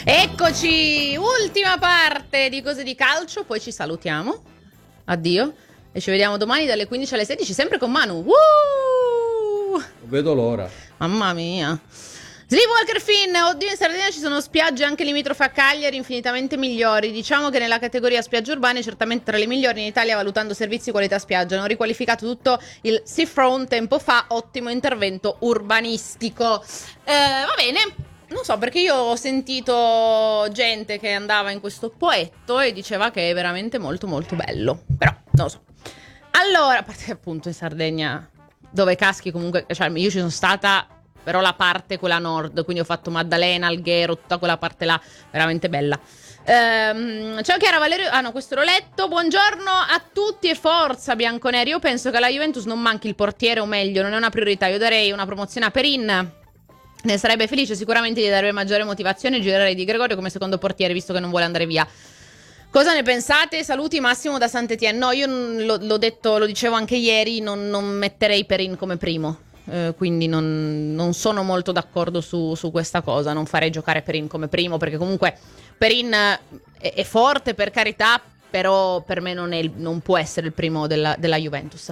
Eccoci, ultima parte di Cose di Calcio, poi ci salutiamo. Addio. E ci vediamo domani dalle 15 alle 16, sempre con Manu. Non vedo l'ora. Mamma mia. Sleepwalker Finn, oddio, in Sardegna ci sono spiagge anche limitrofe a Cagliari infinitamente migliori. Diciamo che nella categoria spiagge urbane certamente tra le migliori in Italia, valutando servizi qualità spiaggia. Hanno riqualificato tutto il seafront tempo fa, ottimo intervento urbanistico. Va bene. Non so, perché io ho sentito gente che andava in questo poetto e diceva che è veramente molto molto bello. Però, non lo so. Allora, a parte appunto in Sardegna, dove caschi comunque, cioè io ci sono stata, però la parte quella nord, quindi ho fatto Maddalena, Alghero, tutta quella parte là, veramente bella. Ciao Chiara, Valerio, no, questo l'ho letto. Buongiorno a tutti e forza bianconeri. Io penso che alla Juventus non manchi il portiere, o meglio, non è una priorità. Io darei una promozione a Perin. Ne sarebbe felice, sicuramente gli darebbe maggiore motivazione e girerei Di Gregorio come secondo portiere, visto che non vuole andare via. Cosa ne pensate? Saluti, Massimo da Sant'Etienne. No, io l'ho detto, lo dicevo anche ieri, non metterei Perin come primo. Quindi non sono molto d'accordo su questa cosa. Non farei giocare Perin come primo, perché comunque Perin è forte, per carità, però per me non può essere il primo della Juventus.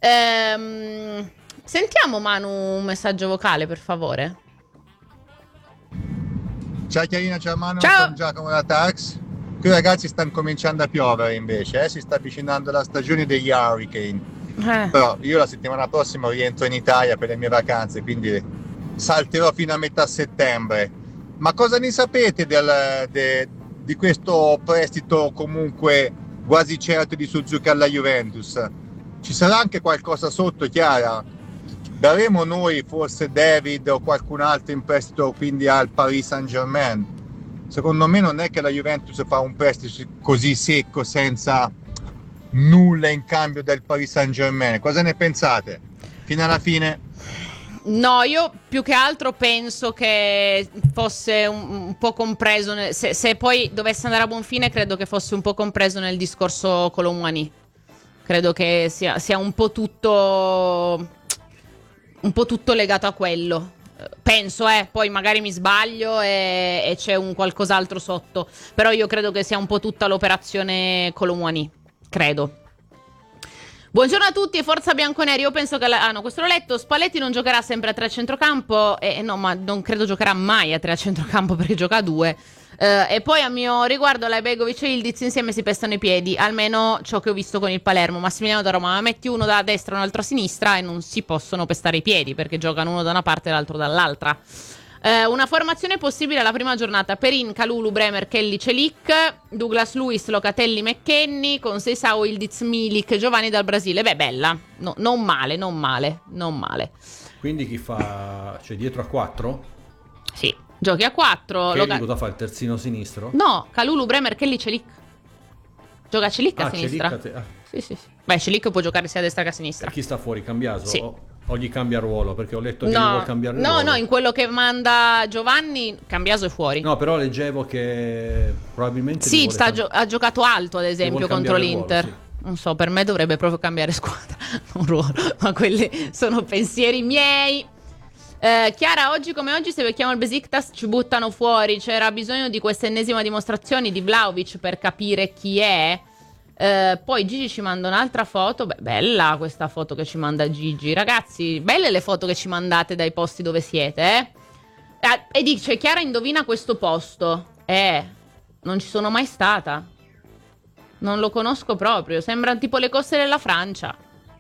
Sentiamo, Manu, un messaggio vocale, per favore. Ciao Chiarina, ciao Manu, ciao. Sono Giacomo da Tax. Qui ragazzi sta cominciando a piovere invece, si sta avvicinando la stagione degli Hurricane. Però io la settimana prossima rientro in Italia per le mie vacanze, quindi salterò fino a metà settembre. Ma cosa ne sapete di questo prestito comunque quasi certo di Suzuki alla Juventus? Ci sarà anche qualcosa sotto, Chiara? Daremo noi forse David o qualcun altro in prestito quindi al Paris Saint-Germain? Secondo me non è che la Juventus fa un prestito così secco senza nulla in cambio del Paris Saint-Germain. Cosa ne pensate? Fino alla fine? No, io più che altro penso che fosse un po' compreso se poi dovesse andare a buon fine, credo che fosse un po' compreso nel discorso Colomwani. Credo che sia un po' tutto legato a quello. Penso, poi magari mi sbaglio e c'è un qualcos'altro sotto. Però io credo che sia un po' tutta l'operazione Colomwani. Credo. Buongiorno a tutti e forza bianconeri. Io penso che no, questo l'ho letto. Spalletti non giocherà sempre a 3 a centrocampo. No, ma non credo giocherà mai a 3 a centrocampo, perché gioca a 2. E poi a mio riguardo Laibegovic e Ildiz insieme si pestano i piedi, almeno ciò che ho visto con il Palermo. Massimiliano da Roma, ma metti uno da destra e un altro a sinistra e non si possono pestare i piedi, perché giocano uno da una parte e l'altro dall'altra. Una formazione possibile alla prima giornata: Perin, Kalulu, Bremer, Kelly, Celic, Douglas Luiz, Locatelli, McKennie, con Seisao, Ildiz, Milik, Giovanni dal Brasile. Beh, bella, no, non male. Quindi chi fa, cioè dietro a 4? Sì, giochi a 4. Kelly cosa fa, il terzino sinistro? No, Kalulu, Bremer, Kelly, Celic. Gioca Celic a sinistra. Sì. Beh, Celic può giocare sia a destra che a sinistra. E chi sta fuori, Cambiaso? Sì. O gli cambia ruolo? Perché ho letto che gli vuole cambiare ruolo. No, in quello che manda Giovanni, Cambiaso è fuori. No, però leggevo che probabilmente sì, ha giocato alto, ad esempio, contro l'Inter. Ruolo, sì. Non so, per me dovrebbe proprio cambiare squadra, un ruolo. Ma quelli sono pensieri miei. Chiara, oggi come oggi, se becchiamo il Besiktas ci buttano fuori. C'era bisogno di questa ennesima dimostrazione di Vlahovic per capire chi è. Poi Gigi ci manda un'altra foto. Beh, bella questa foto che ci manda Gigi. Ragazzi, belle le foto che ci mandate dai posti dove siete, e dice: Chiara indovina questo posto. Non ci sono mai stata. Non lo conosco proprio. Sembrano tipo le coste della Francia.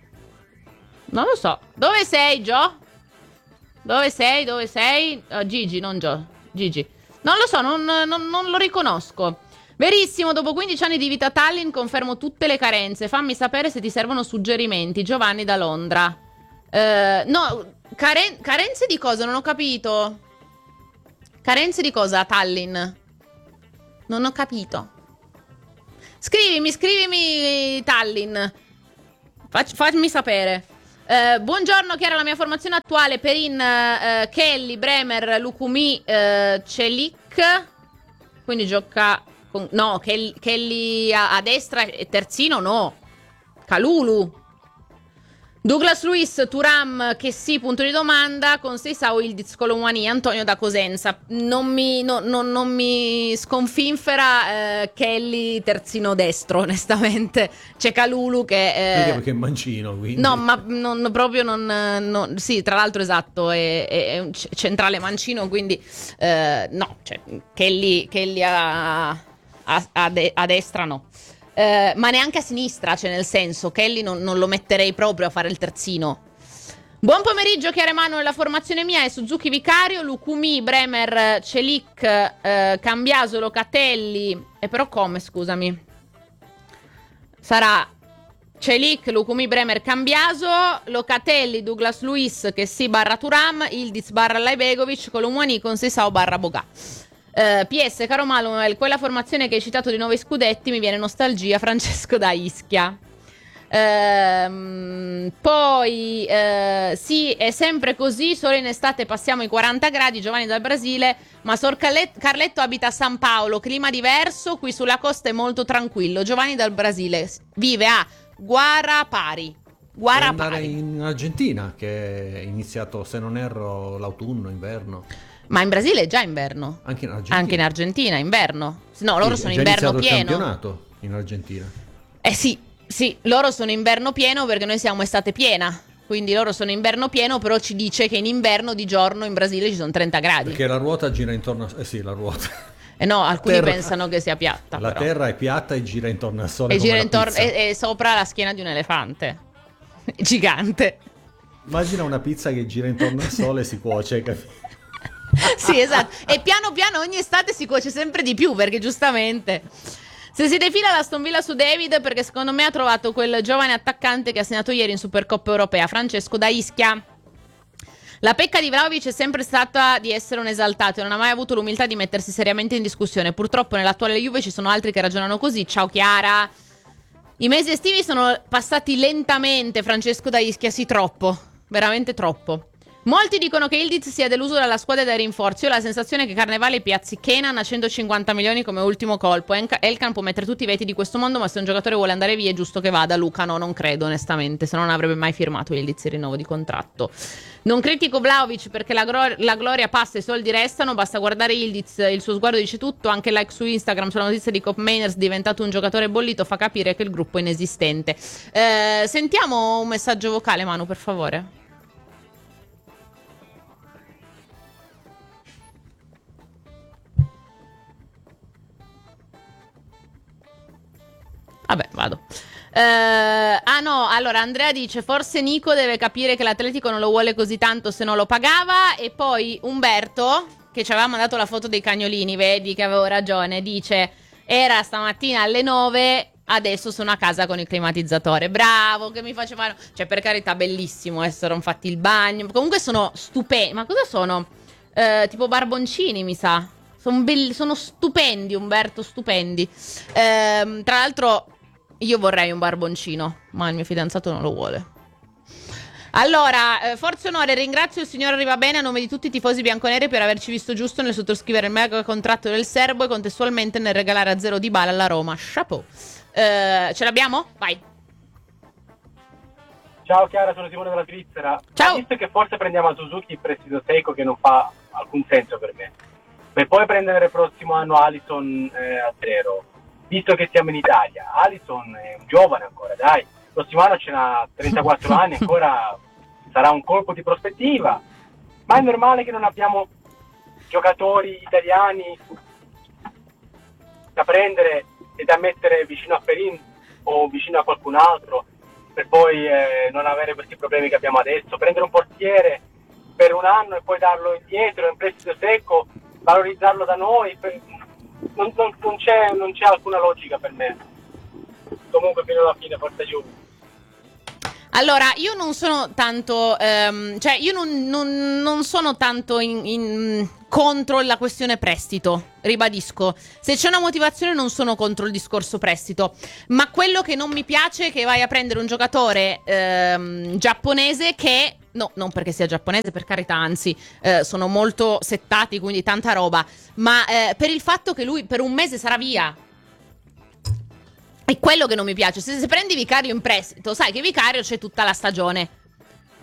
Non lo so. Dove sei, Gio? Dove sei? Gigi, non Gio. Gigi. Non lo so, non lo riconosco. Verissimo, dopo 15 anni di vita a Tallinn confermo tutte le carenze. Fammi sapere se ti servono suggerimenti. Giovanni da Londra. No, carenze di cosa? Non ho capito. Carenze di cosa a Tallinn? Non ho capito. Scrivimi Tallinn. Fammi sapere. Buongiorno Chiara, la mia formazione attuale: Perin, Kelly, Bremer, Lukumi, Celic. Quindi gioca con... No, Kelly a destra e terzino no. Kalulu. Douglas Luiz, Thuram, che sì, punto di domanda, con Seisao, Ildiz, Colomwani, Antonio da Cosenza. Non mi sconfinfera Kelly terzino destro, onestamente. C'è Kalulu che... Perché è mancino, quindi. No, ma proprio non... Sì, tra l'altro esatto, è un centrale mancino, quindi no, cioè Kelly a destra no. Ma neanche a sinistra, cioè nel senso Kelly non lo metterei proprio a fare il terzino. Buon pomeriggio Chiara Emanuele, la formazione mia è Suzuki Vicario, Lukumi, Bremer, Celic, Cambiaso, Locatelli e però come, scusami, sarà Celic, Lukumi, Bremer, Cambiaso, Locatelli, Douglas Luiz, che sì barra Thuram, Ildiz barra Laibegovic, Colomwani con Seisao barra Boga. PS, caro Manuel, quella formazione che hai citato di 9 scudetti mi viene nostalgia, Francesco da Ischia. Poi sì, è sempre così, solo in estate passiamo i 40 gradi, Giovanni dal Brasile, ma Sor Carletto abita a San Paolo, clima diverso, qui sulla costa è molto tranquillo. Giovanni dal Brasile vive a Guarapari. Andare in Argentina, che è iniziato, se non erro, l'autunno, inverno. Ma in Brasile è già inverno. Anche in Argentina. Anche in Argentina, inverno. No, loro sono è già inverno iniziato pieno. Il campionato in Argentina. Sì, loro sono inverno pieno perché noi siamo estate piena. Quindi loro sono inverno pieno, però ci dice che in inverno di giorno in Brasile ci sono 30 gradi. Perché la ruota gira intorno a... sì, la ruota. No, alcuni pensano che sia piatta. La però. Terra è piatta e gira intorno al sole. E gira intorno e sopra la schiena di un elefante. Gigante. Immagina una pizza che gira intorno al sole e si cuoce, capito? Sì, esatto. E piano piano ogni estate si cuoce sempre di più, perché giustamente... Se si defila l'Aston Villa su David, perché secondo me ha trovato quel giovane attaccante che ha segnato ieri in Supercoppa Europea, Francesco da Ischia. La pecca di Vlahovic è sempre stata di essere un esaltato e non ha mai avuto l'umiltà di mettersi seriamente in discussione. Purtroppo nell'attuale Juve ci sono altri che ragionano così. Ciao Chiara. I mesi estivi sono passati lentamente, Francesco da Ischia, sì, troppo, veramente troppo. Molti dicono che Ildiz sia deluso dalla squadra dai rinforzi. Io ho la sensazione che Carnevale piazzi Kenan a 150 milioni come ultimo colpo. Elkan può mettere tutti i veti di questo mondo, ma se un giocatore vuole andare via è giusto che vada. Luca no, non credo onestamente, se no non avrebbe mai firmato Ildiz il rinnovo di contratto. Non critico Vlahovic perché la gloria passa e i soldi restano. Basta guardare Ildiz, il suo sguardo dice tutto. Anche like su Instagram sulla notizia di Cop Mainers diventato un giocatore bollito fa capire che il gruppo è inesistente. Sentiamo un messaggio vocale, Manu, per favore. Vabbè, vado. No, allora Andrea dice forse Nico deve capire che l'Atletico non lo vuole così tanto se non lo pagava. E poi Umberto, che ci aveva mandato la foto dei cagnolini, vedi che avevo ragione, dice era stamattina alle 9, adesso sono a casa con il climatizzatore. Bravo, che mi facevano, cioè per carità bellissimo essere fatti il bagno. Comunque sono stupendi. Ma cosa sono? Tipo barboncini, mi sa. Sono stupendi, Umberto, stupendi. Tra l'altro io vorrei un barboncino, ma il mio fidanzato non lo vuole. Allora, forza onore, ringrazio il signor Rivabene a nome di tutti i tifosi bianconeri per averci visto giusto nel sottoscrivere il mega contratto del serbo e contestualmente nel regalare a zero Dybala alla Roma. Chapeau. Ce l'abbiamo? Vai. Ciao Chiara, sono Simone della Svizzera. Ciao. Visto che forse prendiamo a Suzuki il prestito secco che non fa alcun senso per me, per poi prendere il prossimo anno Alisson a zero. Visto che siamo in Italia, Alisson è un giovane ancora, dai, il prossimo anno ce n'ha 34 anni, ancora sarà un colpo di prospettiva, ma è normale che non abbiamo giocatori italiani da prendere e da mettere vicino a Perin o vicino a qualcun altro per poi non avere questi problemi che abbiamo adesso, prendere un portiere per un anno e poi darlo indietro in prestito secco, valorizzarlo da noi, non c'è alcuna logica per me. Comunque fino alla fine forza Juve. Allora, io non sono tanto, cioè io non sono tanto contro la questione prestito, ribadisco. Se c'è una motivazione non sono contro il discorso prestito, ma quello che non mi piace è che vai a prendere un giocatore giapponese che, no, non perché sia giapponese, per carità, anzi, sono molto settati, quindi tanta roba, ma per il fatto che lui per un mese sarà via. È quello che non mi piace. Se prendi Vicario in prestito, sai che Vicario c'è tutta la stagione.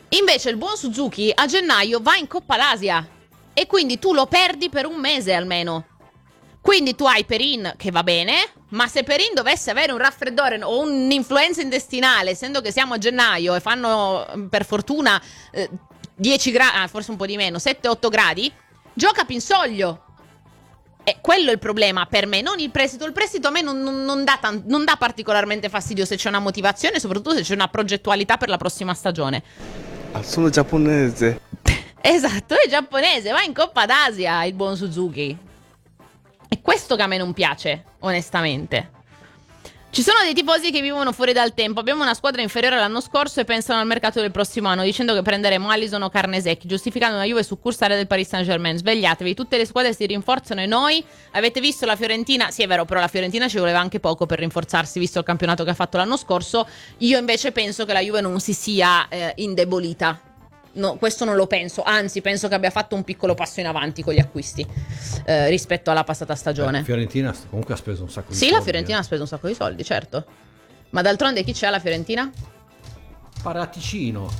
Invece il buon Suzuki a gennaio va in Coppa d'Asia e quindi tu lo perdi per un mese almeno. Quindi tu hai Perin che va bene, ma se Perin dovesse avere un raffreddore o un'influenza intestinale, essendo che siamo a gennaio e fanno per fortuna 10 gradi, forse un po' di meno, 7-8 gradi, gioca Pinsoglio. E quello è il problema per me, non il prestito. Il prestito a me non dà particolarmente fastidio se c'è una motivazione, soprattutto se c'è una progettualità per la prossima stagione. Sono giapponese. Esatto, è giapponese, va in Coppa d'Asia il buon Suzuki. È questo che a me non piace, onestamente. Ci sono dei tifosi che vivono fuori dal tempo. Abbiamo una squadra inferiore all'anno scorso e pensano al mercato del prossimo anno, dicendo che prenderemo Alisson o Carnesecchi, giustificando una Juve succursale del Paris Saint-Germain. Svegliatevi, tutte le squadre si rinforzano e noi... Avete visto la Fiorentina? Sì, è vero, però la Fiorentina ci voleva anche poco per rinforzarsi, visto il campionato che ha fatto l'anno scorso. Io invece penso che la Juve non si sia indebolita. No, questo non lo penso, anzi penso che abbia fatto un piccolo passo in avanti con gli acquisti rispetto alla passata stagione. La Fiorentina comunque ha speso un sacco di soldi. Sì, la Fiorentina ha speso un sacco di soldi, certo. Ma d'altronde chi c'è alla Fiorentina? Paraticino.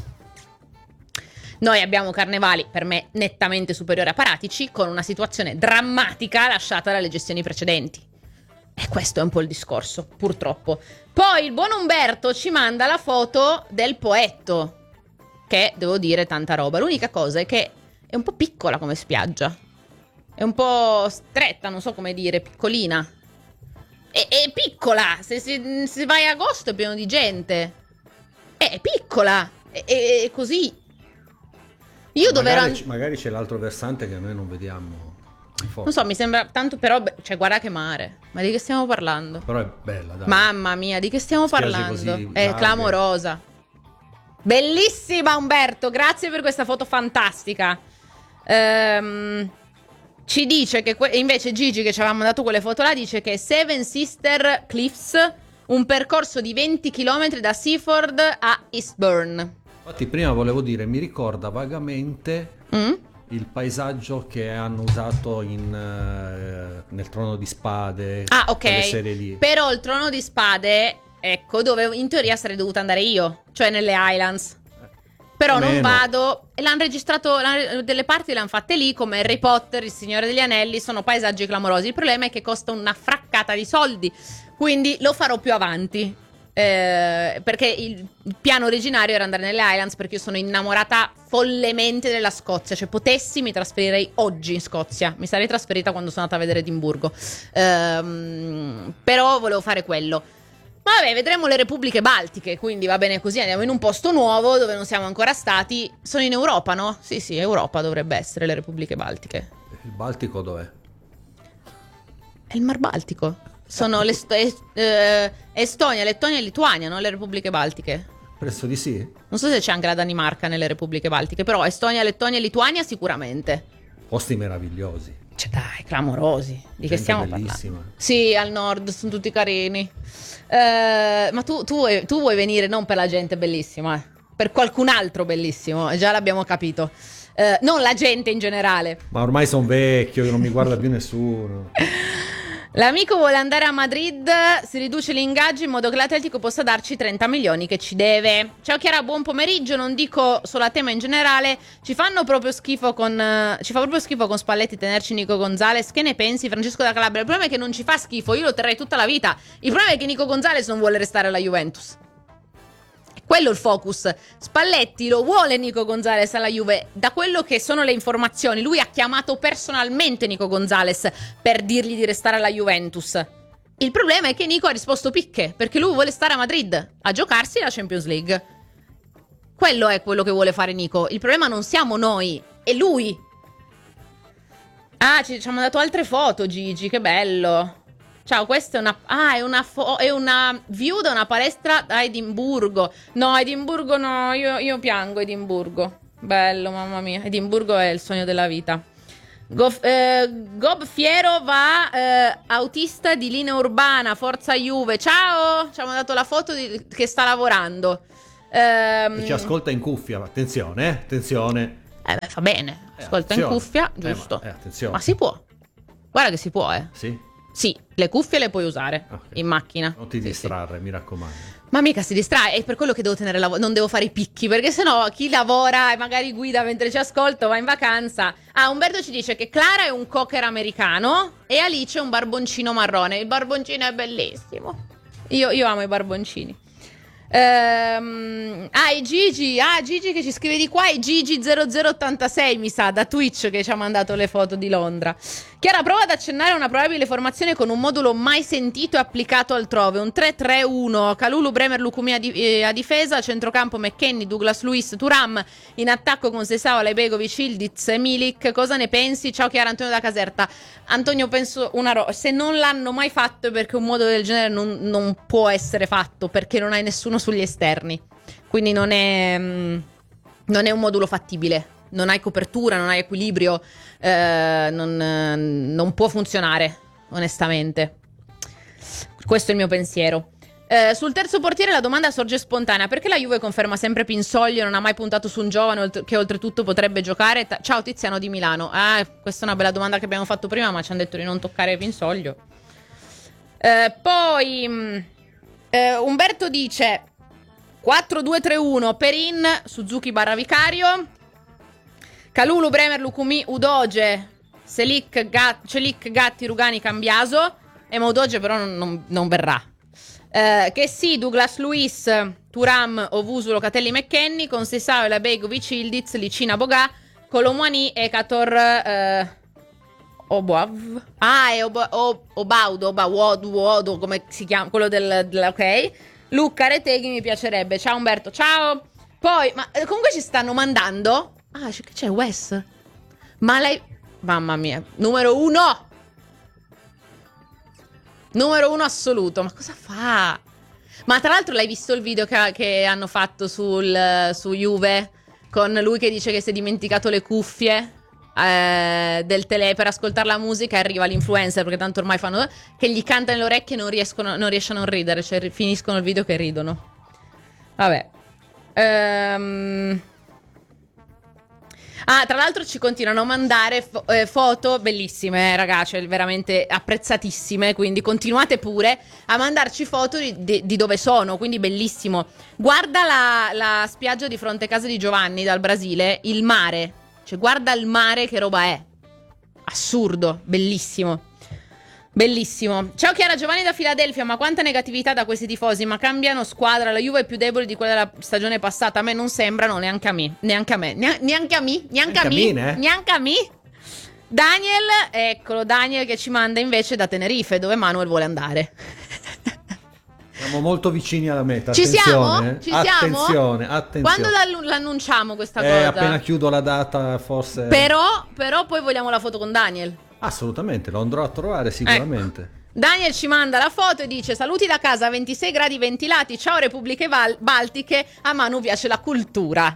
Noi abbiamo Carnevali, per me nettamente superiore a Paratici, con una situazione drammatica lasciata dalle gestioni precedenti. E questo è un po' il discorso, purtroppo. Poi il buon Umberto ci manda la foto del Poetto, che, devo dire, tanta roba. L'unica cosa è che è un po' piccola come spiaggia. È un po' stretta, non so come dire, piccolina. È piccola. Se vai a agosto è pieno di gente. È piccola. È così. Io magari c'è l'altro versante che noi non vediamo. Non so, mi sembra tanto, però, cioè, guarda che mare. Ma di che stiamo parlando? Però è bella, dai. Mamma mia, di che stiamo parlando? Così, è clamorosa. Bellissima Umberto, grazie per questa foto fantastica. Ci dice che invece Gigi, che ci aveva mandato quelle foto là, dice che Seven Sister Cliffs, un percorso di 20 km da Seaford a Eastbourne. Infatti prima volevo dire, mi ricorda vagamente il paesaggio che hanno usato nel Trono di Spade. Ah, ok. Quelle serie lì. Però il Trono di Spade, ecco, dove in teoria sarei dovuta andare io, cioè nelle Highlands. Però non vado. E l'hanno registrato, delle parti le hanno fatte lì, come Harry Potter, Il Signore degli Anelli, sono paesaggi clamorosi. Il problema è che costa una fraccata di soldi, quindi lo farò più avanti. Perché il piano originario era andare nelle Highlands, perché io sono innamorata follemente della Scozia. Cioè, potessi, mi trasferirei oggi in Scozia. Mi sarei trasferita quando sono andata a vedere Edimburgo. Però volevo fare quello. Ma vabbè, vedremo le Repubbliche Baltiche, quindi va bene così, andiamo in un posto nuovo dove non siamo ancora stati. Sono in Europa, no? Sì, Europa dovrebbe essere le Repubbliche Baltiche. Il Baltico dov'è? È il Mar Baltico. Sono Estonia, Lettonia e Lituania, non le Repubbliche Baltiche. Penso di sì. Non so se c'è anche la Danimarca nelle Repubbliche Baltiche, però Estonia, Lettonia e Lituania sicuramente. Posti meravigliosi. Cioè dai, clamorosi. Di che stiamo bellissima. parlando? Sì, al nord, sono tutti carini. Ma tu vuoi venire non per la gente bellissima, per qualcun altro bellissimo, già l'abbiamo capito. Non la gente in generale. Ma ormai sono vecchio, non mi guarda più nessuno. L'amico vuole andare a Madrid, si riduce l'ingaggio in modo che l'Atletico possa darci 30 milioni che ci deve. Ciao Chiara, buon pomeriggio, non dico solo a te ma in generale, ci fa proprio schifo con Spalletti tenerci Nico Gonzalez. Che ne pensi, Francesco da Calabria? Il problema è che non ci fa schifo, io lo terrei tutta la vita. Il problema è che Nico Gonzalez non vuole restare alla Juventus. Quello è il focus. Spalletti lo vuole Nico Gonzalez alla Juve. Da quello che sono le informazioni, lui ha chiamato personalmente Nico Gonzalez per dirgli di restare alla Juventus. Il problema è che Nico ha risposto picche, perché lui vuole stare a Madrid a giocarsi la Champions League. Quello è quello che vuole fare Nico. Il problema non siamo noi, è lui. Ah, ci ha mandato altre foto Gigi, che bello. Ciao, questa è una view da una palestra a Edimburgo. No, Edimburgo no, io piango Edimburgo. Bello, mamma mia. Edimburgo è il sogno della vita. Gob Fiero va autista di linea urbana, forza Juve. Ciao, ci ha mandato la foto che sta lavorando. Ci ascolta in cuffia, attenzione, attenzione. Fa bene, ascolta in cuffia, giusto. Attenzione. Ma si può. Guarda che si può, Sì. Sì, le cuffie le puoi usare in macchina. Non ti Sì, distrarre, sì. mi raccomando. Ma mica si distrae, è per quello che devo tenere non devo fare i picchi, perché sennò chi lavora e magari guida mentre ci ascolto va in vacanza. Umberto ci dice che Clara è un cocker americano e Alice è un barboncino marrone. Il barboncino è bellissimo. Io amo i barboncini. Gigi che ci scrive di qua, è Gigi0086 mi sa, da Twitch, che ci ha mandato le foto di Londra. Chiara, prova ad accennare a una probabile formazione con un modulo mai sentito e applicato altrove, un 3-3-1, Kalulu, Bremer, Lukumi a difesa, centrocampo McKennie, Douglas Luiz, Thuram, in attacco con Seisao, Laibegovic, Ildiz, Milik. Cosa ne pensi? Ciao Chiara, Antonio da Caserta. Antonio, penso se non l'hanno mai fatto è perché un modulo del genere non può essere fatto, perché non hai nessuno sugli esterni, quindi non è un modulo fattibile, non hai copertura, non hai equilibrio, non può funzionare, onestamente. Questo è il mio pensiero. Sul terzo portiere la domanda sorge spontanea: perché la Juve conferma sempre Pinsoglio e non ha mai puntato su un giovane che oltretutto potrebbe giocare? Ciao Tiziano di Milano. Questa è una bella domanda che abbiamo fatto prima, ma ci hanno detto di non toccare Pinsoglio. Poi Umberto dice 4-2-3-1, Perin, Suzuki barra Vicario, Kalulu, Bremer, Lukumi, Udoge, Celik, Gatti, Rugani, Cambiaso. Ma Udoge però non verrà. Che sì, Douglas Luiz, Thuram, Ovusu, Locatelli, McKennie, con Seisao, Begovic, Ildiz, Licina, Bogà, Colomwani, Ekator, Obav. È Wodo, come si chiama? Quello ok. Luca Reteghi mi piacerebbe. Ciao Umberto, ciao. Poi, ma comunque ci stanno mandando. Che c'è Wes? Ma lei... Mamma mia, numero uno assoluto. Ma cosa fa? Ma tra l'altro l'hai visto il video che hanno fatto su Juve? Con lui che dice che si è dimenticato le cuffie del tele per ascoltare la musica, e arriva l'influencer, perché tanto ormai fanno, che gli canta nelle orecchie e non riesce a non ridere, cioè finiscono il video che ridono. Vabbè. Tra l'altro ci continuano a mandare foto bellissime, ragazzi, cioè veramente apprezzatissime, quindi continuate pure a mandarci foto di dove sono, quindi bellissimo. Guarda la spiaggia di fronte a casa di Giovanni dal Brasile, il mare, cioè guarda il mare, che roba è, assurdo, bellissimo. Bellissimo. Ciao Chiara, Giovanni da Filadelfia. Ma quanta negatività da questi tifosi, ma cambiano squadra, la Juve è più debole di quella della stagione passata. A me non sembrano, neanche a me. Neanche a me. Daniel, eccolo, Daniel che ci manda invece da Tenerife, dove Manuel vuole andare. Siamo molto vicini alla meta. Ci Attenzione, siamo? Attenzione. Quando l'annunciamo questa cosa? Appena chiudo la data, forse. Però poi vogliamo la foto con Daniel. Assolutamente, lo andrò a trovare sicuramente. Ecco. Daniel ci manda la foto e dice: saluti da casa, 26 gradi ventilati, ciao Repubbliche Baltiche, a Manu piace la cultura.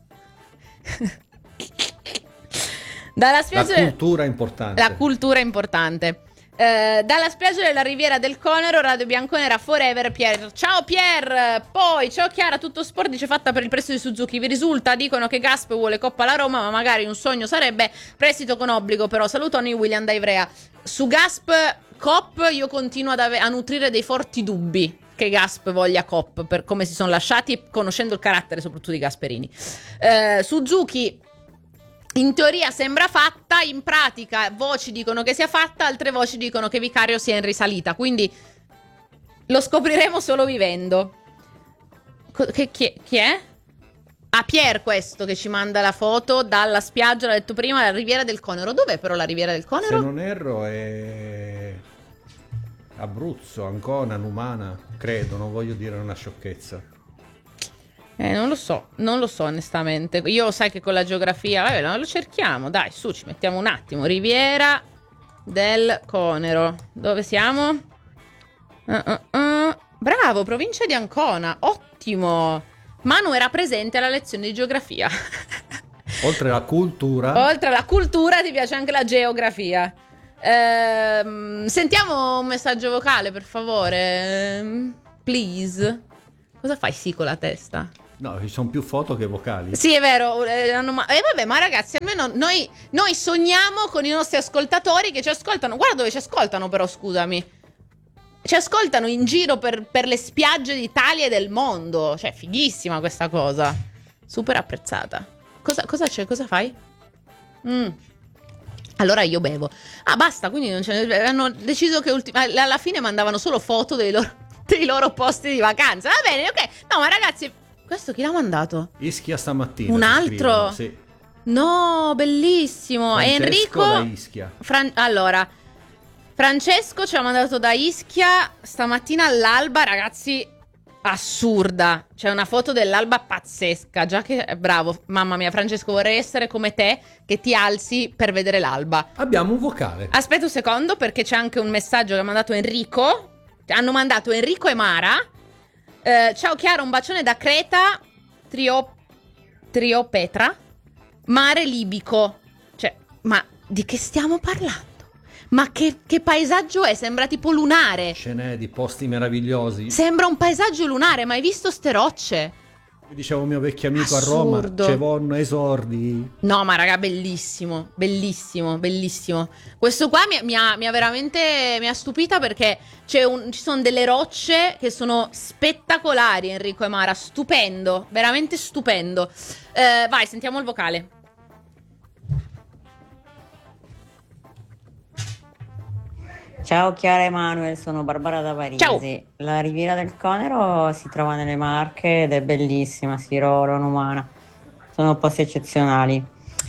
Dalla spiaggia La cultura è importante. La cultura è importante. Dalla spiaggia della Riviera del Conero, Radio Bianconera Forever, Pier. Ciao Pier. Poi ciao Chiara, tutto sport dice fatta per il prestito di Suzuki. Vi risulta? Dicono che Gasp vuole Coppa alla Roma, ma magari un sogno sarebbe prestito con obbligo. Però salutoni William da Ivrea. Su Gasp Cop io continuo a nutrire dei forti dubbi che Gasp voglia Cop, per come si sono lasciati, conoscendo il carattere soprattutto di Gasperini. Suzuki in teoria sembra fatta, in pratica voci dicono che sia fatta, altre voci dicono che Vicario sia in risalita, quindi lo scopriremo solo vivendo. Chi è? Pier questo che ci manda la foto dalla spiaggia, l'ho detto prima, la Riviera del Conero. Dov'è però la Riviera del Conero? Se non erro è Abruzzo, Ancona, Numana, credo, non voglio dire una sciocchezza. Non lo so onestamente. Io sai che con la geografia, vabbè, lo cerchiamo, dai, su, ci mettiamo un attimo. Riviera del Conero. Dove siamo? Bravo, provincia di Ancona, ottimo. Manu era presente alla lezione di geografia. Oltre alla cultura ti piace anche la geografia. Sentiamo un messaggio vocale, per favore. Please. Cosa fai sì con la testa? No, ci sono più foto che vocali. Sì, è vero. Vabbè, ma ragazzi, almeno noi sogniamo con i nostri ascoltatori che ci ascoltano. Guarda dove ci ascoltano, però, scusami. Ci ascoltano in giro per le spiagge d'Italia e del mondo. Cioè, fighissima questa cosa. Super apprezzata. Cosa c'è? Cosa fai? Allora io bevo. Ah, basta, quindi non hanno deciso che alla fine mandavano solo foto dei loro posti di vacanza. Va bene, ok. No, ma ragazzi, questo chi l'ha mandato? Ischia stamattina. Un altro? Sì. No, bellissimo. Francesco Enrico da Ischia. Allora, Francesco ci ha mandato da Ischia stamattina all'alba, ragazzi, assurda. C'è una foto dell'alba pazzesca, già che bravo, mamma mia, Francesco, vorrei essere come te che ti alzi per vedere l'alba. Abbiamo un vocale. Aspetta un secondo perché c'è anche un messaggio che ha mandato Enrico. Hanno mandato Enrico e Mara. Ciao Chiara, un bacione da Creta, Triopetra, mare libico. Cioè, ma di che stiamo parlando? Ma che paesaggio è? Sembra tipo lunare. Scene di posti meravigliosi. Sembra un paesaggio lunare, ma hai visto ste rocce? Mi diceva un mio vecchio amico Assurdo. a Roma, ce vonno esordi. No, ma raga, bellissimo, bellissimo, bellissimo. Questo qua mi ha veramente stupita perché ci sono delle rocce che sono spettacolari, Enrico e Mara, stupendo, veramente stupendo. Vai, sentiamo il vocale. Ciao Chiara e Manuel, sono Barbara da Varese. Ciao. La Riviera del Conero si trova nelle Marche ed è bellissima, Sirolo, Numana. Sono posti eccezionali.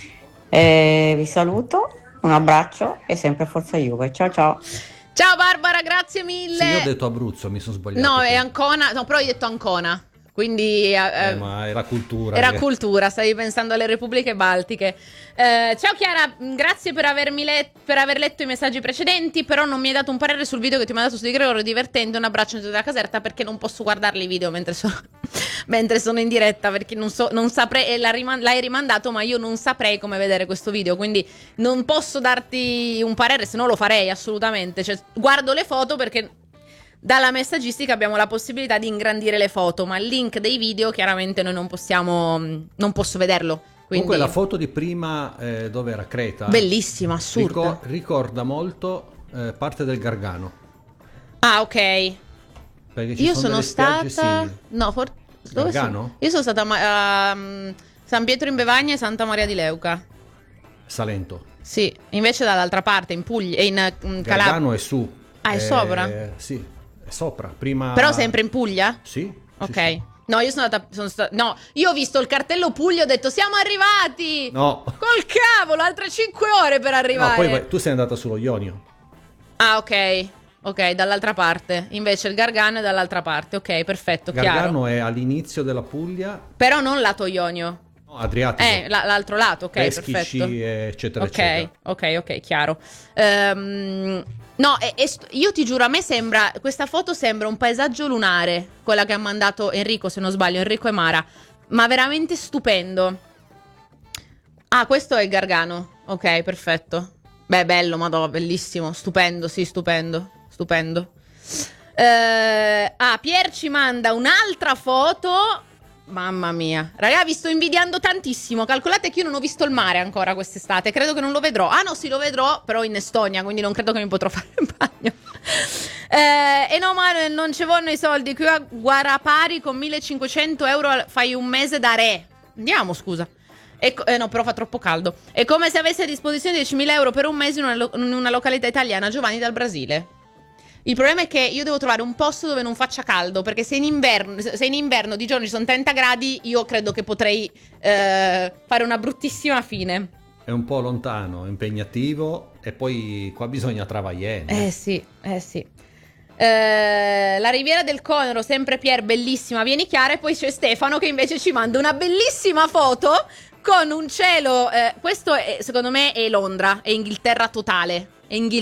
Vi saluto, un abbraccio e sempre Forza Juve. Ciao ciao. Ciao Barbara, grazie mille. Sì, io ho detto Abruzzo, mi sono sbagliato. No, è Ancona, no, però hai detto Ancona. Quindi ma era cultura. era cultura, stavi pensando alle repubbliche baltiche. Ciao Chiara, grazie per aver letto i messaggi precedenti, però non mi hai dato un parere sul video che ti ho mandato su di Gregorio divertente. Un abbraccio dalla Caserta perché non posso guardarli i video mentre sono in diretta, perché non saprei, l'hai rimandato, ma io non saprei come vedere questo video, quindi non posso darti un parere, se no lo farei assolutamente. Cioè, guardo le foto perché dalla messaggistica abbiamo la possibilità di ingrandire le foto, ma il link dei video chiaramente noi non posso vederlo. Quindi... Comunque la foto di prima dove era Creta, bellissima, assurda. ricorda molto parte del Gargano. Ah, ok. Perché ci Io sono sono delle spiagge stata... simili. No, dove Gargano? Io sono stata a San Pietro in Bevagna e Santa Maria di Leuca. Salento. Sì, invece dall'altra parte, in Puglia, in Calabria. Gargano è su. Ah, è sopra? Sì, è sopra. Prima... Però sempre in Puglia? Sì. Ok. Sì. No, io no, io ho visto il cartello Puglia e ho detto siamo arrivati! No. Col cavolo, altre 5 ore per No, arrivare. poi tu sei andata sullo Ionio. Ah, ok. Ok, dall'altra parte. Invece il Gargano è dall'altra parte. Ok, perfetto, Gargano chiaro. è all'inizio della Puglia. Però non lato Ionio. No, Adriatico. L'altro lato, ok, Peschici, perfetto. eccetera, Ok, eccetera. ok, chiaro. No, io ti giuro, a me questa foto sembra un paesaggio lunare, quella che ha mandato Enrico, se non sbaglio, Enrico e Mara, ma veramente stupendo. Ah, questo è il Gargano, ok, perfetto. Beh, bello, madò, bellissimo, stupendo, sì, stupendo. Pier ci manda un'altra foto. Mamma mia, raga, vi sto invidiando tantissimo. Calcolate che io non ho visto il mare ancora quest'estate. Credo che non lo vedrò. Ah no, sì, lo vedrò, però in Estonia, quindi non credo che mi potrò fare il bagno. E no, Manuel, non ci vogliono i soldi. Qui a Guarapari con 1500 euro fai un mese da re. Andiamo, scusa. No, però fa troppo caldo. È come se avessi a disposizione 10.000 euro per un mese in una località italiana. Giovanni dal Brasile. Il problema è che io devo trovare un posto dove non faccia caldo, perché se in inverno di giorno ci sono 30 gradi, io credo che potrei fare una bruttissima fine. È un po' lontano, impegnativo, e poi qua bisogna travagliare. Sì. La Riviera del Conero, sempre Pier, bellissima, vieni Chiara, e poi c'è Stefano che invece ci manda una bellissima foto con un cielo, questo secondo me è Londra, è Inghilterra totale,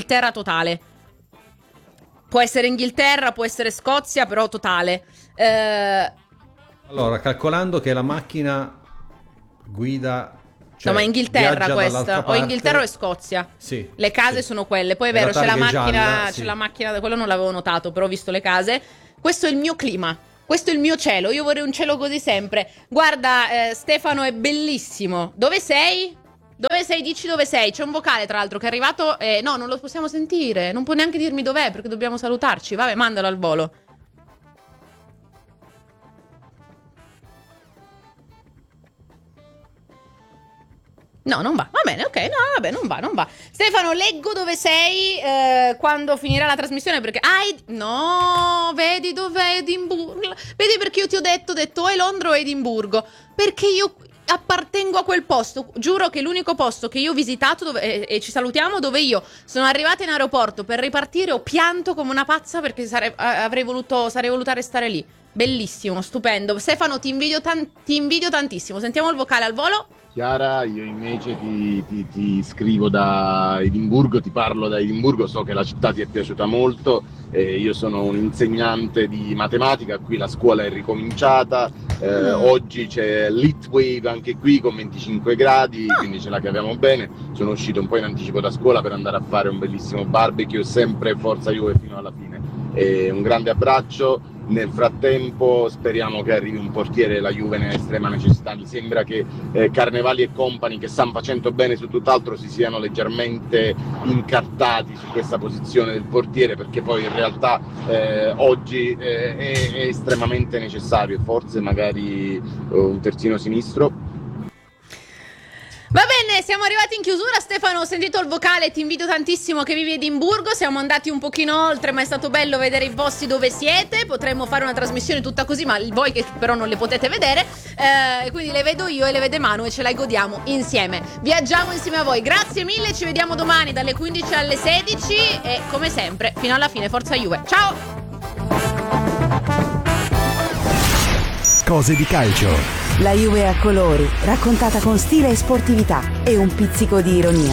Può essere Inghilterra, può essere Scozia, però totale. Allora, calcolando che la macchina guida... No, ma Inghilterra viaggia questa, dall'altra o parte. Inghilterra o Scozia. Sì. Le case sì. sono quelle, poi è E la vero, c'è la targa è macchina, gialla, sì. c'è la macchina, quello non l'avevo notato, però ho visto le case. Questo è il mio clima. Questo è il mio cielo, io vorrei un cielo così sempre. Guarda, Stefano, è bellissimo. Dove sei? Dove sei? Dici dove sei. C'è un vocale, tra l'altro, che è arrivato. No, non lo possiamo sentire. Non può neanche dirmi dov'è, perché dobbiamo salutarci. Vabbè, mandalo al volo. No, non va. Va bene, ok. No, vabbè, non va. Stefano, leggo dove sei quando finirà la trasmissione, perché... no, vedi dov'è Edimburgo. Vedi perché io ti ho detto o è Londra o Edimburgo. Perché io appartengo a quel posto. Giuro che è l'unico posto che io ho visitato e ci salutiamo, dove io sono arrivata in aeroporto per ripartire, ho pianto come una pazza perché sarei voluta restare lì. Bellissimo, stupendo. Stefano, ti invidio tantissimo. Sentiamo il vocale al volo. Chiara, io invece ti scrivo da Edimburgo, ti parlo da Edimburgo, so che la città ti è piaciuta molto, io sono un insegnante di matematica, qui la scuola è ricominciata, oggi c'è l'heatwave anche qui con 25 gradi, quindi ce la caviamo bene, sono uscito un po' in anticipo da scuola per andare a fare un bellissimo barbecue, sempre Forza Juve fino alla fine. Un grande abbraccio. Nel frattempo speriamo che arrivi un portiere, la Juve ne è estrema necessità. Mi sembra che Carnevali e compagni, che stanno facendo bene su tutt'altro, si siano leggermente incartati su questa posizione del portiere, perché poi in realtà oggi è estremamente necessario, forse magari un terzino sinistro. Va bene, siamo arrivati in chiusura. Stefano, ho sentito il vocale, ti invidio tantissimo che vivi a Edimburgo. Siamo andati un pochino oltre, ma è stato bello vedere i posti dove siete. Potremmo fare una trasmissione tutta così, ma voi che però non le potete vedere, quindi le vedo io e le vede Manu e ce la godiamo insieme. Viaggiamo insieme a voi. Grazie mille, ci vediamo domani dalle 15 alle 16 e come sempre fino alla fine Forza Juve. Ciao! Cose di calcio. La Juve a colori, raccontata con stile e sportività e un pizzico di ironia.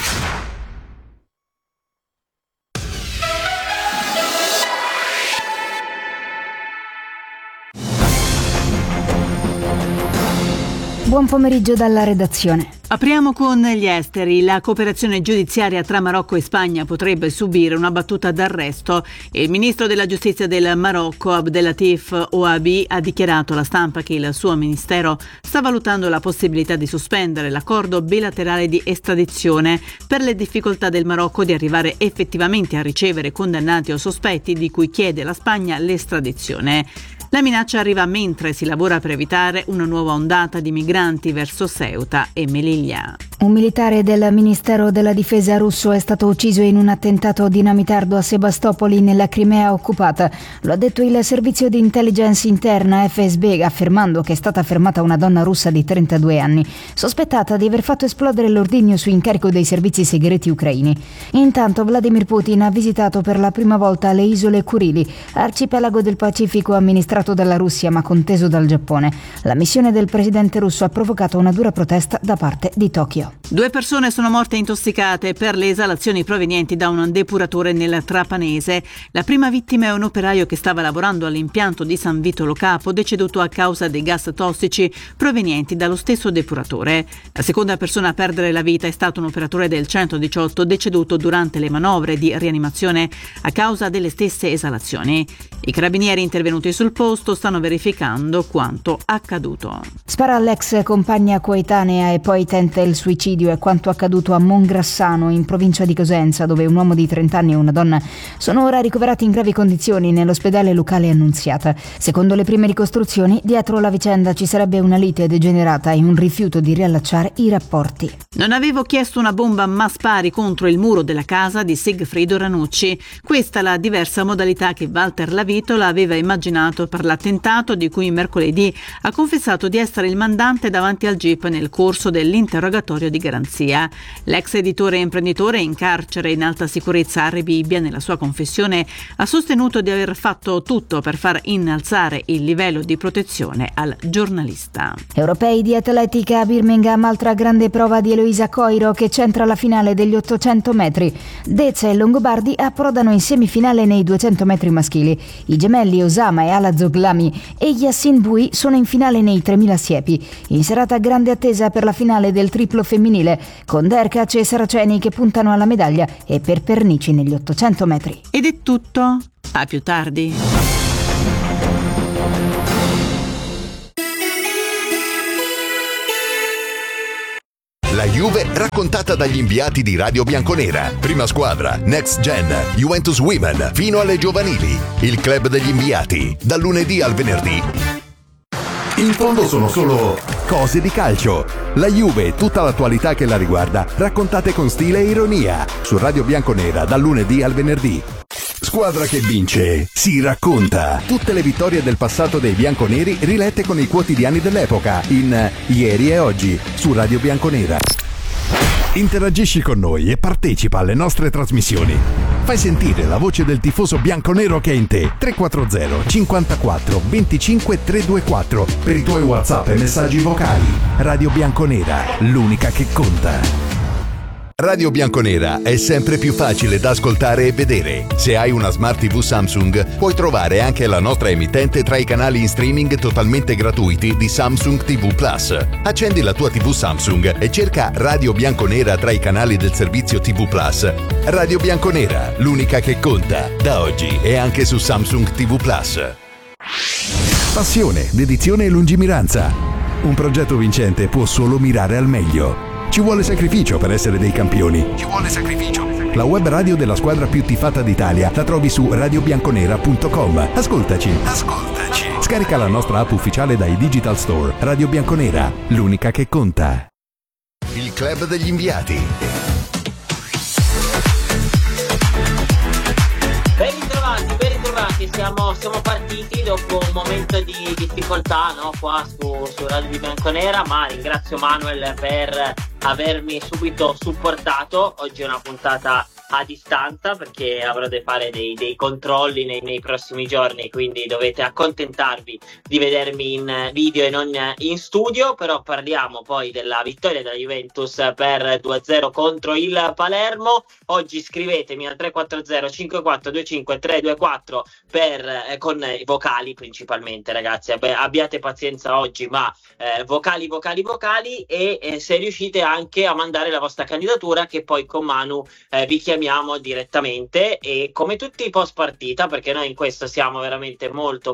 Buon pomeriggio dalla redazione. Apriamo con gli esteri. La cooperazione giudiziaria tra Marocco e Spagna potrebbe subire una battuta d'arresto. Il ministro della giustizia del Marocco, Abdelatif Ouabi, ha dichiarato alla stampa che il suo ministero sta valutando la possibilità di sospendere l'accordo bilaterale di estradizione per le difficoltà del Marocco di arrivare effettivamente a ricevere condannati o sospetti di cui chiede la Spagna l'estradizione. La minaccia arriva mentre si lavora per evitare una nuova ondata di migranti verso Ceuta e Melilla. Un militare del Ministero della Difesa russo è stato ucciso in un attentato dinamitardo a Sebastopoli nella Crimea occupata. Lo ha detto il servizio di intelligence interna FSB, affermando che è stata fermata una donna russa di 32 anni, sospettata di aver fatto esplodere l'ordigno su incarico dei servizi segreti ucraini. Intanto Vladimir Putin ha visitato per la prima volta le isole Kurili, arcipelago del Pacifico amministrato dalla Russia ma conteso dal Giappone. La missione del presidente russo ha provocato una dura protesta da parte di Tokyo. 2 persone sono morte intossicate per le esalazioni provenienti da un depuratore nel Trapanese. La prima vittima è un operaio che stava lavorando all'impianto di San Vito Lo Capo, deceduto a causa dei gas tossici provenienti dallo stesso depuratore. La seconda persona a perdere la vita è stato un operatore del 118, deceduto durante le manovre di rianimazione a causa delle stesse esalazioni. I carabinieri intervenuti sul posto stanno verificando quanto accaduto. Spara all'ex compagna coetanea e poi tenta il suicidio è quanto accaduto a Mongrassano, in provincia di Cosenza, dove un uomo di 30 anni e una donna sono ora ricoverati in gravi condizioni nell'ospedale locale Annunziata. Secondo le prime ricostruzioni, dietro la vicenda ci sarebbe una lite degenerata e un rifiuto di riallacciare i rapporti. Non avevo chiesto una bomba, ma spari contro il muro della casa di Sigfrido Ranucci. Questa è la diversa modalità che Walter Lavitola aveva immaginato per l'attentato di cui mercoledì ha confessato di essere il mandante davanti al GIP nel corso dell'interrogatorio di garanzia. L'ex editore e imprenditore in carcere in alta sicurezza a Rebibbia, nella sua confessione, ha sostenuto di aver fatto tutto per far innalzare il livello di protezione al giornalista. Europei di atletica a Birmingham, altra grande prova di Eloisa Coiro che centra la finale degli 800 metri. Deza e Longobardi approdano in semifinale nei 200 metri maschili. I gemelli Osama e Ala Zoglami e Yassin Bui sono in finale nei 3000 siepi. In serata grande attesa per la finale del triplo femminile, con Derkac e Saraceni che puntano alla medaglia e per Pernici negli 800 metri. Ed è tutto. A più tardi. La Juve raccontata dagli inviati di Radio Bianconera. Prima squadra, Next Gen, Juventus Women, fino alle giovanili. Il club degli inviati, dal lunedì al venerdì. In fondo sono solo cose di calcio. La Juve e tutta l'attualità che la riguarda, raccontate con stile e ironia. Su Radio Bianconera, dal lunedì al venerdì. Squadra che vince si racconta. Tutte le vittorie del passato dei bianconeri rilette con i quotidiani dell'epoca in Ieri e Oggi su Radio Bianconera. Interagisci con noi e partecipa alle nostre trasmissioni. Fai sentire la voce del tifoso bianconero che è in te. 340 54 25 324 per i tuoi WhatsApp e messaggi vocali. Radio Bianconera, l'unica che conta. Radio Bianconera è sempre più facile da ascoltare e vedere. Se hai una Smart TV Samsung, puoi trovare anche la nostra emittente tra i canali in streaming totalmente gratuiti di Samsung TV Plus. Accendi la tua TV Samsung e cerca Radio Bianconera tra i canali del servizio TV Plus. Radio Bianconera, l'unica che conta, da oggi e anche su Samsung TV Plus. Passione, dedizione e lungimiranza. Un progetto vincente può solo mirare al meglio. Ci vuole sacrificio per essere dei campioni. Ci vuole sacrificio. La web radio della squadra più tifata d'Italia la trovi su radiobianconera.com. Ascoltaci. Scarica la nostra app ufficiale dai Digital Store. Radio Bianconera, l'unica che conta. Il club degli inviati. Ben ritrovati, siamo partiti dopo un momento di difficoltà, no? Qua su Radio Bianconera, ma ringrazio Manuel per avermi subito supportato. Oggi è una puntata a distanza perché avrò da fare dei controlli nei prossimi giorni, quindi dovete accontentarvi di vedermi in video e non in studio. Però parliamo poi della vittoria della Juventus per 2-0 contro il Palermo. Oggi scrivetemi al 340 5425 324 con i vocali principalmente, ragazzi. Abbiate pazienza oggi, ma vocali e se riuscite anche a mandare la vostra candidatura, che poi con Manu vi chiamiamo direttamente, e come tutti i post partita, perché noi in questo siamo veramente molto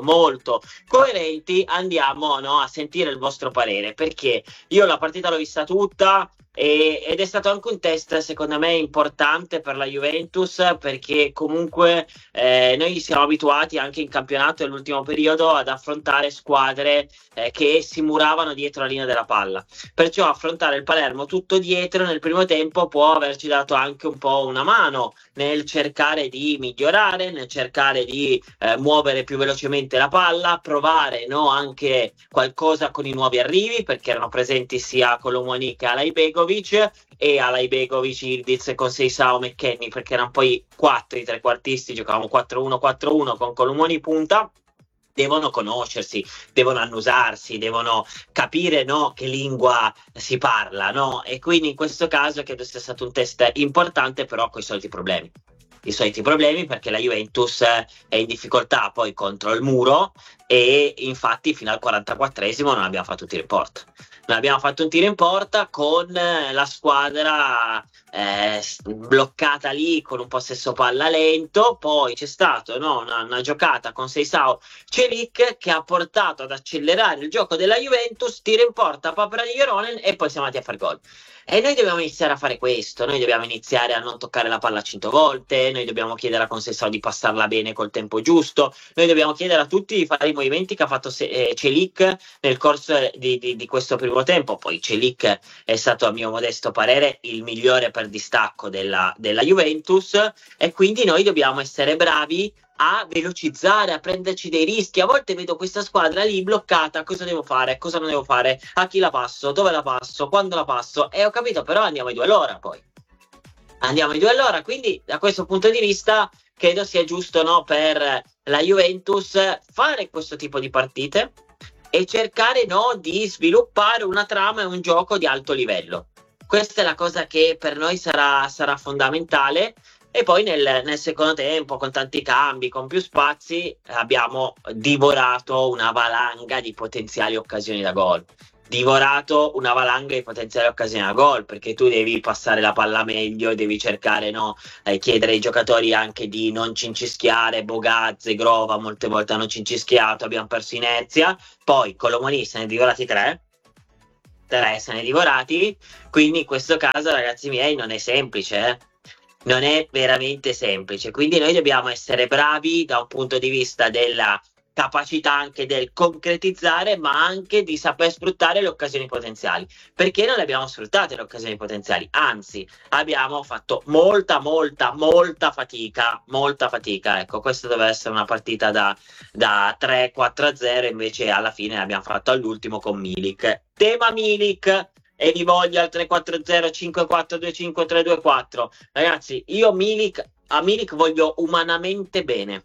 coerenti, andiamo a sentire il vostro parere, perché io la partita l'ho vista tutta ed è stato anche un test secondo me importante per la Juventus, perché comunque noi siamo abituati anche in campionato nell'ultimo periodo ad affrontare squadre che si muravano dietro la linea della palla, perciò affrontare il Palermo tutto dietro nel primo tempo può averci dato anche un po' una mano nel cercare di migliorare, nel cercare di muovere più velocemente la palla, provare anche qualcosa con i nuovi arrivi, perché erano presenti sia Colomoni che Alaibegovic, e Alaibegovic, Ildiz con Seisao, McKennie, perché erano poi 4 i trequartisti, giocavamo 4-1-4-1 con Colomoni punta. Devono conoscersi, devono annusarsi, devono capire che lingua si parla, e quindi in questo caso credo sia stato un test importante, però con i soliti problemi, perché la Juventus è in difficoltà poi contro il muro, e infatti fino al 44esimo non abbiamo fatto un tiro in porta. Non abbiamo fatto un tiro in porta con la squadra bloccata lì con un possesso palla lento. Poi c'è stata una giocata con Seisao Celik che ha portato ad accelerare il gioco della Juventus, tiro in porta Papra di Jeronen, e poi siamo andati a fare gol. E noi dobbiamo iniziare a fare questo, noi dobbiamo iniziare a non toccare la palla 100 volte, noi dobbiamo chiedere a Conceição di passarla bene col tempo giusto, noi dobbiamo chiedere a tutti di fare i movimenti che ha fatto Celik nel corso di questo primo tempo. Poi Celik è stato, a mio modesto parere, il migliore per distacco della Juventus, e quindi noi dobbiamo essere bravi a velocizzare, a prenderci dei rischi. A volte vedo questa squadra lì bloccata, cosa devo fare, cosa non devo fare, a chi la passo, dove la passo, quando la passo, e ho capito, però andiamo ai 2 all'ora, quindi da questo punto di vista credo sia giusto per la Juventus fare questo tipo di partite e cercare di sviluppare una trama e un gioco di alto livello. Questa è la cosa che per noi sarà fondamentale. E poi nel secondo tempo, con tanti cambi, con più spazi, abbiamo divorato una valanga di potenziali occasioni da gol. Perché tu devi passare la palla meglio, devi cercare, chiedere ai giocatori anche di non cincischiare. Bogazze, Grova molte volte hanno cincischiato, abbiamo perso inerzia. Poi Colomoni se ne è divorati 3. 3 se ne divorati, quindi in questo caso, ragazzi miei, non è semplice, non è veramente semplice, quindi noi dobbiamo essere bravi da un punto di vista della capacità anche del concretizzare, ma anche di saper sfruttare le occasioni potenziali, perché non le abbiamo sfruttate le occasioni potenziali, anzi abbiamo fatto molta fatica, ecco, questa doveva essere una partita da 3-4-0, invece alla fine l'abbiamo fatto all'ultimo con Milik. Tema Milik, e vi voglio al 3-4-0-5-4-2-5-3-2-4. Ragazzi, io a Milik voglio umanamente bene.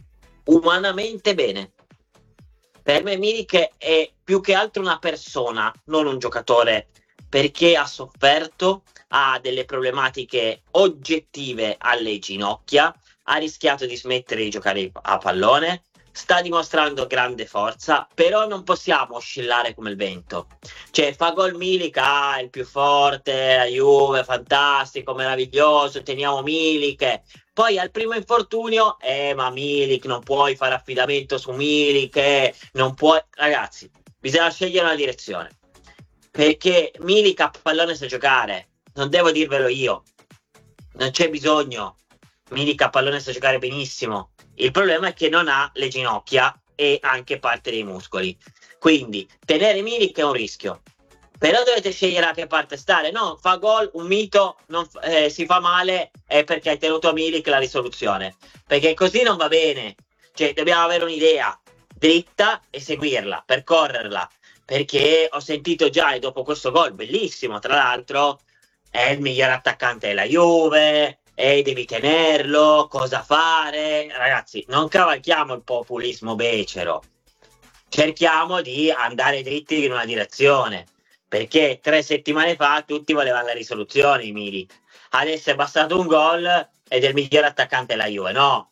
Per me Milik è più che altro una persona, non un giocatore, perché ha sofferto, ha delle problematiche oggettive alle ginocchia, ha rischiato di smettere di giocare a pallone, sta dimostrando grande forza, però non possiamo oscillare come il vento. Cioè, fa gol Milik, il più forte, la Juve, fantastico, meraviglioso, teniamo Milik. Poi al primo infortunio, ma Milik, non puoi fare affidamento su Milik, non puoi. Ragazzi, bisogna scegliere una direzione, perché Milik a pallone sa giocare, non devo dirvelo io, non c'è bisogno. Milik a pallone sa giocare benissimo, il problema è che non ha le ginocchia e anche parte dei muscoli, quindi tenere Milik è un rischio, però dovete scegliere a che parte stare. No, fa gol un mito, si fa male, è perché hai tenuto a Milik la risoluzione, perché così non va bene. Cioè, dobbiamo avere un'idea dritta e seguirla, percorrerla, perché ho sentito già, e dopo questo gol bellissimo tra l'altro, è il miglior attaccante della Juve, e devi tenerlo, cosa fare. Ragazzi, non cavalchiamo il populismo becero, cerchiamo di andare dritti in una direzione, perché 3 settimane fa tutti volevano la risoluzione di Milik, adesso è bastato un gol ed è il miglior attaccante della Juve, no?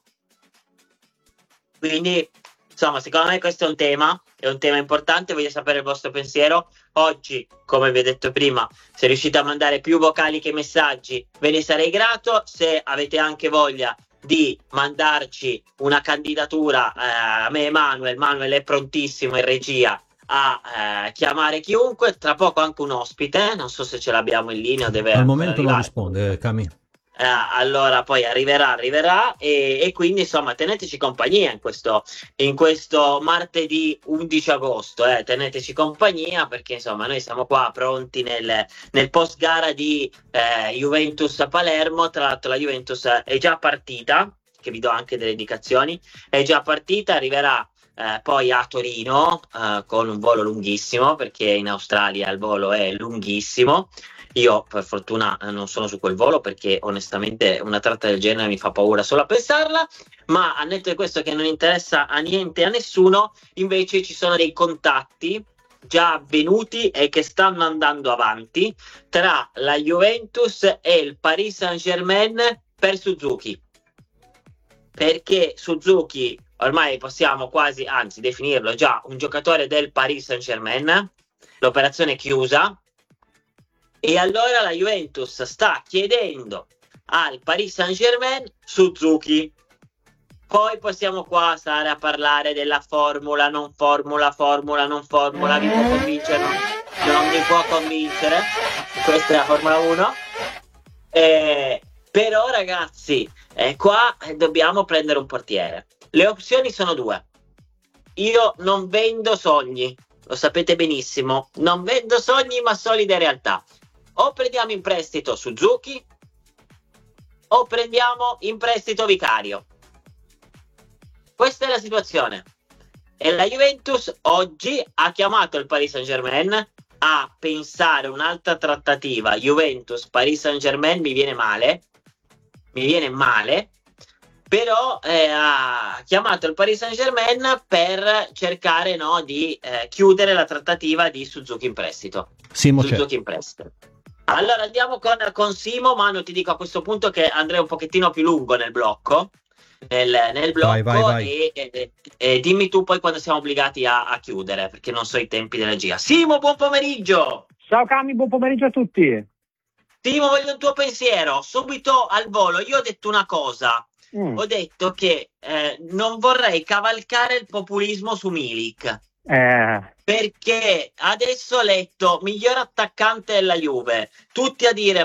Quindi insomma, secondo me questo è un tema importante, voglio sapere il vostro pensiero. Oggi, come vi ho detto prima, se riuscite a mandare più vocali che messaggi ve ne sarei grato. Se avete anche voglia di mandarci una candidatura, a me Manuel è prontissimo in regia a chiamare chiunque, tra poco anche un ospite, non so se ce l'abbiamo in linea, deve al momento arrivare. non risponde Cami. Allora poi arriverà e quindi insomma teneteci compagnia in questo martedì 11 agosto, teneteci compagnia, perché insomma noi siamo qua pronti nel post gara di Juventus a Palermo. Tra l'altro la Juventus è già partita, che vi do anche delle indicazioni, è già partita, arriverà poi a Torino con un volo lunghissimo, perché in Australia il volo è lunghissimo. Io per fortuna non sono su quel volo, perché onestamente una tratta del genere mi fa paura solo a pensarla, ma a netto di questo che non interessa a niente e a nessuno, invece ci sono dei contatti già avvenuti e che stanno andando avanti tra la Juventus e il Paris Saint-Germain per Suzuki, perché Suzuki ormai possiamo quasi, anzi definirlo già un giocatore del Paris Saint-Germain, l'operazione è chiusa. E allora la Juventus sta chiedendo al Paris Saint-Germain Suzuki. Poi possiamo qua stare a parlare della formula, non formula, vi può convincere, non vi può convincere, questa è la Formula 1. Però ragazzi, qua dobbiamo prendere un portiere. Le opzioni sono 2. Io non vendo sogni, lo sapete benissimo, non vendo sogni ma solide realtà. O prendiamo in prestito Suzuki o prendiamo in prestito Vicario. Questa è la situazione. E la Juventus oggi ha chiamato il Paris Saint-Germain a pensare un'altra trattativa. Juventus-Paris Saint-Germain mi viene male, però ha chiamato il Paris Saint-Germain per cercare di chiudere la trattativa di Suzuki in prestito. Suzuki in prestito. Allora andiamo con Simo. Manu, ti dico a questo punto che andrei un pochettino più lungo nel blocco, nel blocco. Vai. E dimmi tu poi quando siamo obbligati a chiudere, perché non so i tempi della regia. Simo, buon pomeriggio. Ciao Cami, buon pomeriggio a tutti. Simo, voglio il tuo pensiero subito al volo. Io ho detto una cosa, ho detto che non vorrei cavalcare il populismo su Milik, Perché adesso ho letto miglior attaccante della Juve, tutti a dire